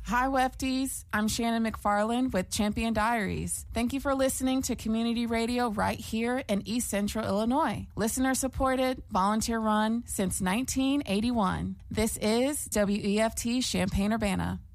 Hi, Wefties. I'm Shannon McFarland with Champion Diaries. Thank you for listening to community radio right here in East Central Illinois. Listener-supported, volunteer-run since 1981. This is WEFT Champaign-Urbana.